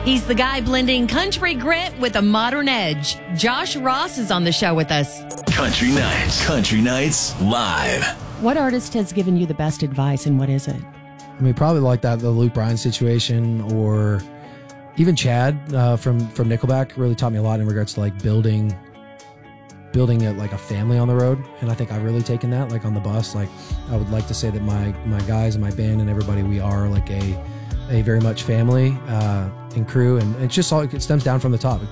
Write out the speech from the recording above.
He's the guy blending country grit with a modern edge. Josh Ross is on the show with us. Country Nights Live. What artist has given you the best advice, and what is it? I mean, probably like the Luke Bryan situation, or even Chad from Nickelback really taught me a lot in regards to like building a family on the road. And I think I've really taken that, like on the bus. Like I would like to say that my guys and my band and everybody, we are like a very much family and crew, and it's just all, it stems down from the top.